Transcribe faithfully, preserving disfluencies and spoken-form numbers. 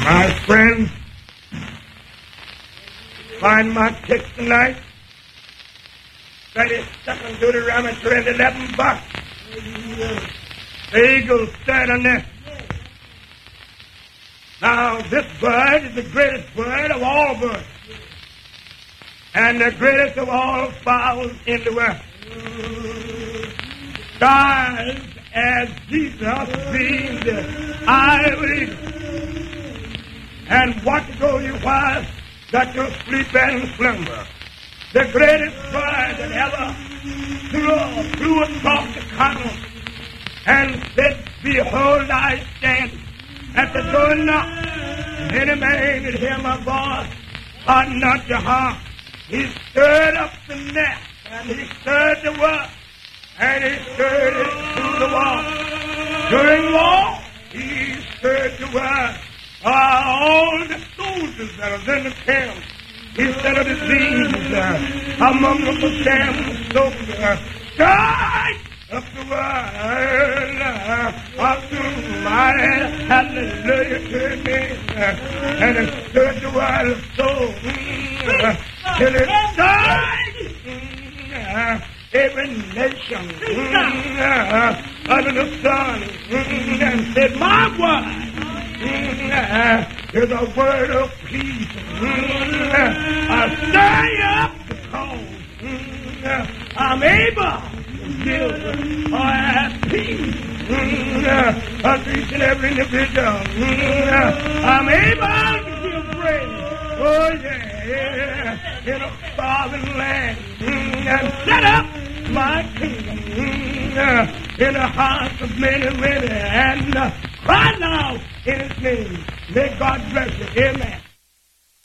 My friends, find my text tonight. thirty-second Deuteronomy twenty, eleven bucks. The eagle sat on there. Now, this bird is the greatest bird of all birds. And the greatest of all fowls in the world. Stars as Jesus being the ivory. And what go you while that you sleep and slumber. The greatest bird that ever flew, flew across the continent and said, behold, I stand at the door and knock. And any man that hear my voice, harden not your heart. He stirred up the net, and he stirred the world, and he stirred it through the wall. During war, he stirred the world. Uh, all the soldiers that was in the camp, he set up his beams uh, among the damn soldiers. Stirred up the world, uh, up to my hallelujah to me, uh, and it stirred the world so uh, till it stirred uh, every nation uh, under the sun uh, and said, my word is a word of peace. I stay up because I'm able to give uh, peace unto each and every individual. I'm able to give praise. Oh, yeah, yeah, in a foreign land. And set up my kingdom in the hearts of men and women. And uh, cry now in his name. May God bless you. Amen.